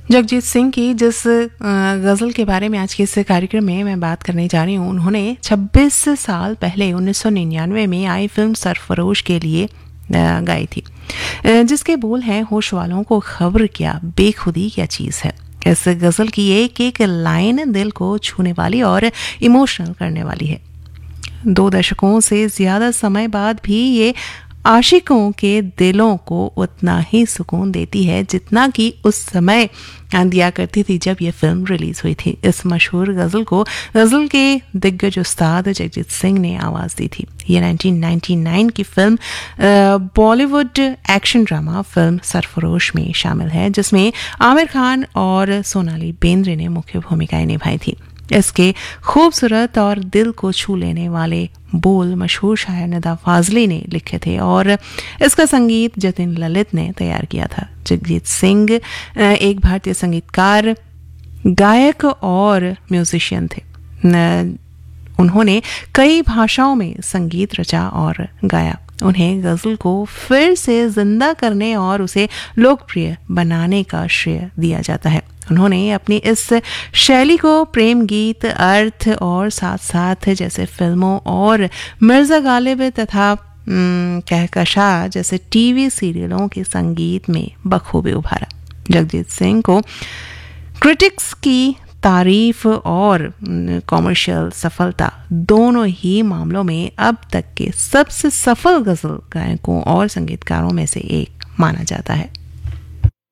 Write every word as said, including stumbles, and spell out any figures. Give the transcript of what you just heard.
जगजीत सिंह की जिस गज़ल के बारे में आज के इस कार्यक्रम में मैं बात करने जा रही हूँ, उन्होंने छब्बीस साल पहले उन्नीस सौ निन्यानवे में आई फिल्म सरफरोश के लिए गाई थी, जिसके बोल हैं होश वालों को खबर क्या बेखुदी क्या चीज़ है। इस गज़ल की एक एक लाइन दिल को छूने वाली और इमोशनल करने वाली है। दो दशकों से ज़्यादा समय बाद भी ये आशिकों के दिलों को उतना ही सुकून देती है जितना कि उस समय दिया करती थी जब ये फिल्म रिलीज़ हुई थी। इस मशहूर गज़ल को गज़ल के दिग्गज उस्ताद जगजीत सिंह ने आवाज़ दी थी। ये नाइनटीन नाइंटी नाइन की film Bollywood action drama film Sarfarosh में शामिल है, जिसमें आमिर खान और सोनाली बेंद्रे ने मुख्य भूमिकाएं निभाई थी। इसके खूबसूरत और दिल को छू लेने वाले बोल मशहूर शायर निदा फाजली ने लिखे थे और इसका संगीत जतिन ललित ने तैयार किया था। जगजीत सिंह एक भारतीय संगीतकार, गायक और म्यूजिशियन थे। उन्होंने कई भाषाओं में संगीत रचा और गाया। उन्हें गज़ल को फिर से जिंदा करने और उसे लोकप्रिय बनाने का श्रेय दिया जाता है। उन्होंने अपनी इस शैली को प्रेम गीत, अर्थ और साथ साथ जैसे फिल्मों और मिर्ज़ा गालिब तथा कहकशा जैसे टीवी सीरियलों के संगीत में बखूबी उभारा। जगजीत सिंह को क्रिटिक्स की तारीफ और कॉमर्शियल सफलता दोनों ही मामलों में अब तक के सबसे सफल गज़ल गायकों और संगीतकारों में से एक माना जाता है।